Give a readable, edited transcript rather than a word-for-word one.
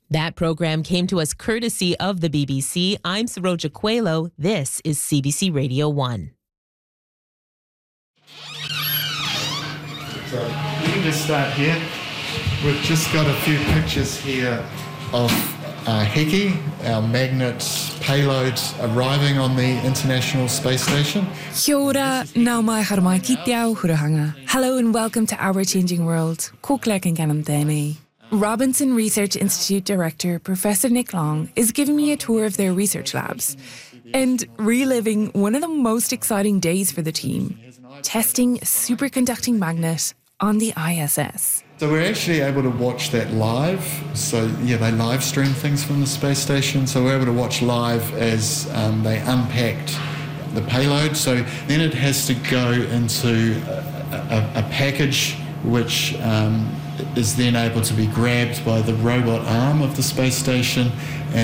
That program came to us courtesy of the BBC. I'm Saroja Coelho. This is CBC Radio 1. So we can just start here. We've just got a few pictures here of Heki, our magnet payload arriving on the International Space Station. Kia ora, nau mai haramai ki te ao hurahanga. Hello and welcome to Our Changing World. Ko klek and ganam tēnei. Robinson Research Institute Director Professor Nick Long is giving me a tour of their research labs and reliving one of the most exciting days for the team, testing a superconducting magnet on the ISS. So we're actually able to watch that live. So they live stream things from the space station. So we're able to watch live as they unpacked the payload. So then it has to go into a package which is then able to be grabbed by the robot arm of the space station